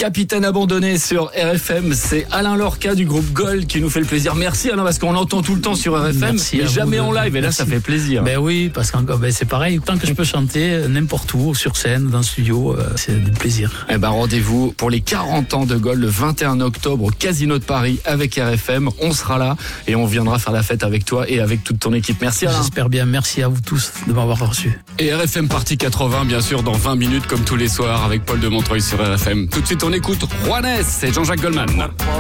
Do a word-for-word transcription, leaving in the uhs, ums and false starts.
Capitaine abandonné sur R F M, c'est Alain Lorca du groupe Gold qui nous fait le plaisir. Merci Alain, parce qu'on l'entend tout le temps sur R F M, Merci mais jamais vous, en live, et là merci. ça fait plaisir. Ben oui, parce que ben c'est pareil, tant que je peux chanter n'importe où, sur scène, dans le studio, euh, c'est du plaisir. Eh ben rendez-vous pour les quarante ans de Gold le vingt et un octobre au Casino de Paris avec R F M. On sera là et on viendra faire la fête avec toi et avec toute ton équipe. Merci Alain. J'espère bien, merci à vous tous de m'avoir reçu. Et R F M Party quatre-vingts, bien sûr, dans vingt minutes, comme tous les soirs, avec Paul de Montreuil sur R F M. Tout de suite, on écoute Juanes et Jean-Jacques Goldman.